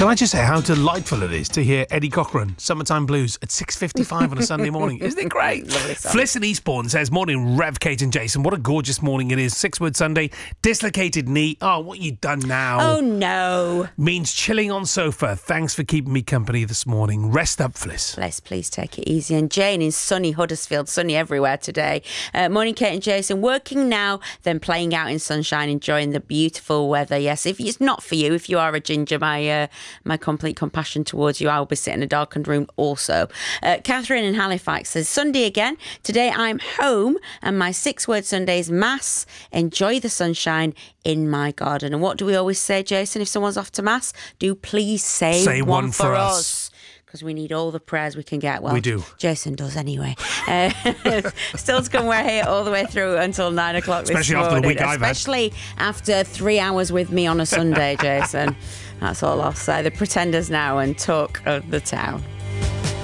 Can I just say how delightful it is to hear Eddie Cochran, Summertime Blues, at 6:55 on a Sunday morning. Isn't it great? Lovely song. Fliss in Eastbourne says, morning, Rev, Kate and Jason. What a gorgeous morning it is. 6-word Sunday, dislocated knee. Oh, what you done now? Oh, no. Means chilling on sofa. Thanks for keeping me company this morning. Rest up, Fliss. Bless, please take it easy. And Jane in sunny Huddersfield, sunny everywhere today. Morning, Kate and Jason. Working now, then playing out in sunshine, enjoying the beautiful weather. Yes, if it's not for you, if you are a ginger, my complete compassion towards you. I will be sitting in a darkened room also. Catherine in Halifax says, Sunday again. Today I'm home and my 6-word Sunday is Mass. Enjoy the sunshine in my garden. And what do we always say, Jason, if someone's off to Mass? Do please say one for us. Because we need all the prayers we can get. Well, we do. Jason does anyway. Still to come, we're here all the way through until 9 o'clock this morning. Especially after the week I've had. Especially after 3 hours with me on a Sunday, Jason. That's all I'll say. The Pretenders now and Talk of the Town.